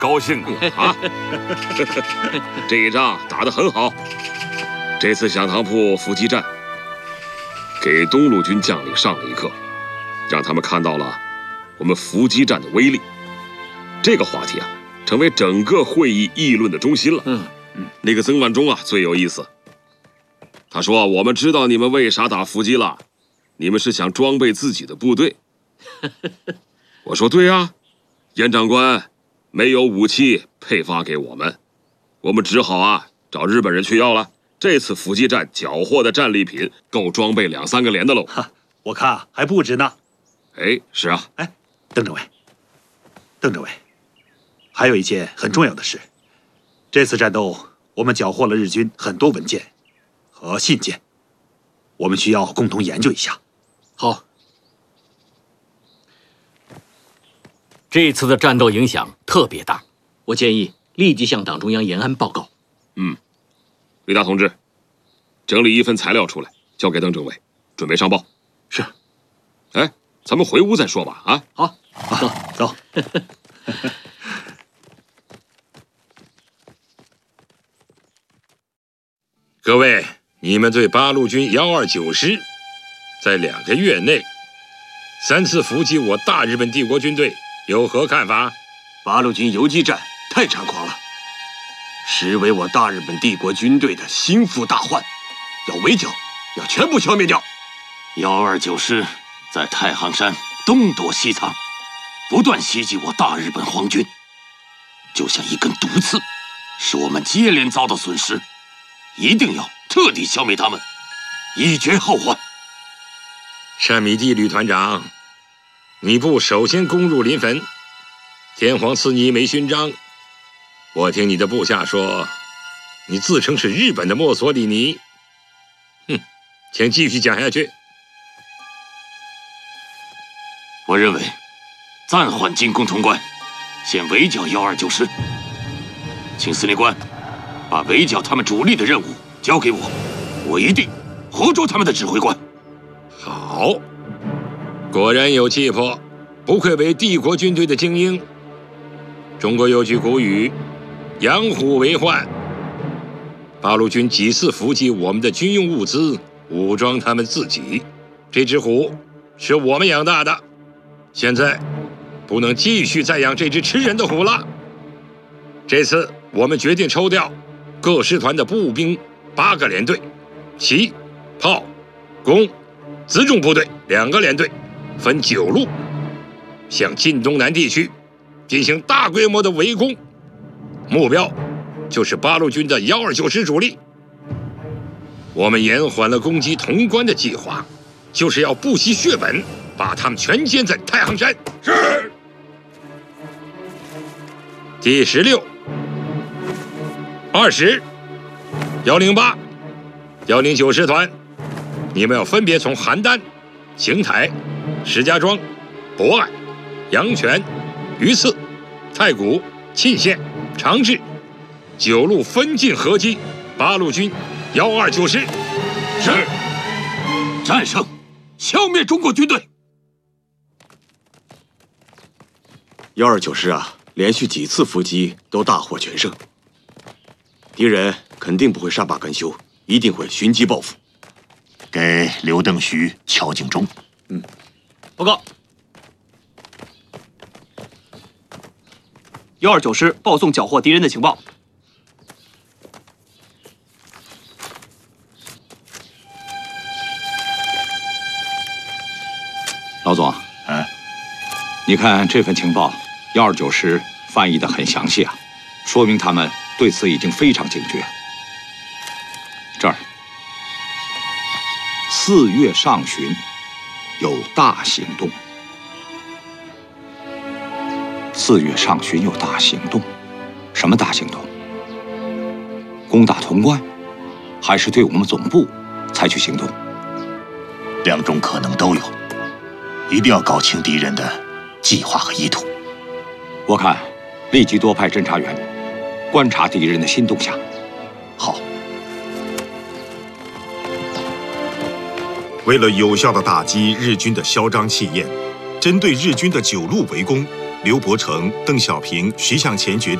高兴啊！这一仗打得很好。这次响堂铺伏击战，给东路军将领上了一课，让他们看到了我们伏击战的威力。这个话题啊，成为整个会议议论的中心了。那个曾万钟啊，最有意思。他说：“我们知道你们为啥打伏击了，你们是想装备自己的部队。”我说：“对啊，严长官没有武器配发给我们，我们只好啊找日本人去要了。这次伏击战缴获的战利品够装备2、3个连的喽。 我看还不止呢。 哎，是啊。 哎，邓政委，还有一件很重要的事，这次战斗我们缴获了日军很多文件和信件，我们需要共同研究一下。 好。这次的战斗影响特别大，我建议立即向党中央延安报告。 吕大同志，整理一份材料出来，交给邓政委，准备上报。 是。 哎，咱们回屋再说吧。啊， 好， 走。 各位，你们对八路军129师在2个月内3次伏击我大日本帝国军队有何看法？ 八路军游击战太猖狂了，实为我大日本帝国军队的心腹大患，要围剿，要全部消灭掉。129师在太行山东躲西藏，不断袭击我大日本皇军，就像一根毒刺，使我们接连遭到损失。一定要彻底消灭他们，以绝后患。 单米地旅团长，你部首先攻入临汾，天皇赐你一枚勋章。我听你的部下说，你自称是日本的墨索里尼。请继续讲下去。 我认为暂缓进攻潼关，先围剿129师。请司令官把围剿他们主力的任务交给我，我一定活捉他们的指挥官。 好，果然有气魄，不愧为帝国军队的精英。中国有句古语，养虎为患。八路军几次伏击我们的军用物资，武装他们自己，这只虎是我们养大的，现在不能继续再养这只吃人的虎了。这次我们决定抽调各师团的步兵8个连队，骑、炮、攻、辎重部队2个连队，分9路，向晋东南地区进行大规模的围攻，目标就是八路军的129师主力。我们延缓了攻击潼关的计划，就是要不惜血本，把他们全歼在太行山。是。第16、20、108、109师团，你们要分别从邯郸、邢台、石家庄、博爱、阳泉、榆次、太谷、沁县、长治9路分进合击八路军129师。 是。战胜，消灭中国军队。 129师啊，连续几次伏击都大获全胜，敌人肯定不会善罢甘休，一定会寻机报复。 给刘邓徐敲警钟。 报告。129师报送缴获敌人的情报。 老总，你看这份情报，129师翻译得很详细啊，说明他们对此已经非常警觉。这儿，4月上旬有大行动。4月上旬有大行动，什么大行动？攻打潼关，还是对我们总部采取行动 ？2种可能都有，一定要搞清敌人的计划和意图。 我看立即多派侦察员观察敌人的新动向。 好。 为了有效地打击日军的嚣张气焰，针对日军的9路围攻， 刘伯承、邓小平、徐向前决定。